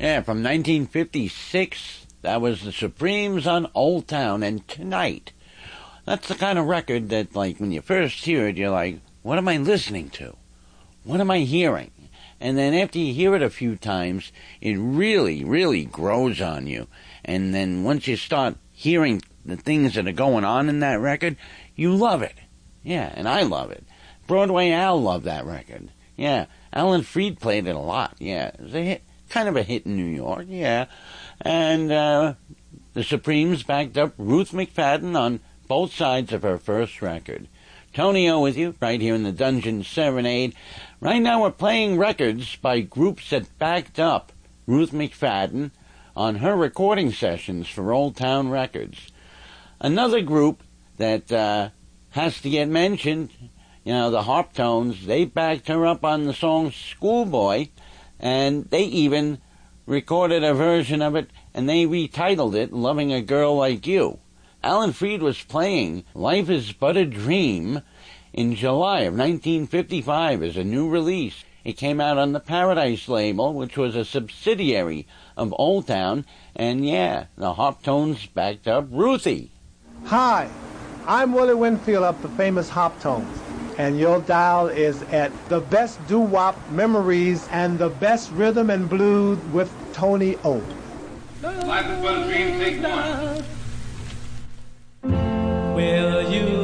Yeah, from 1956. That was the Supremes on Old Town. And Tonight. That's the kind of record that, like, when you first hear it, you're like, what am I listening to? What am I hearing? And then after you hear it a few times, it really, really grows on you. And then once you start hearing the things that are going on in that record, you love it. Yeah, and I love it. Broadway Al loved that record. Yeah, Alan Freed played it a lot. Yeah, it was a hit, kind of a hit in New York. Yeah, and the Supremes backed up Ruth McFadden on both sides of her first record. Tony O with you, right here in the Dungeon Serenade. Right now we're playing records by groups that backed up Ruth McFadden on her recording sessions for Old Town Records. Another group that has to get mentioned, you know, the Harptones, they backed her up on the song Schoolboy, and they even recorded a version of it, and they retitled it Loving a Girl Like You. Alan Freed was playing Life is But a Dream in July of 1955 as a new release. It came out on the Paradise label, which was a subsidiary of Old Town, and yeah, the Harptones backed up Ruthie. Hi, I'm Willie Winfield of the famous Harptones, and your dial is at the best doo-wop memories and the best rhythm and blues with Tony O. Life is but a dream, take one. Will you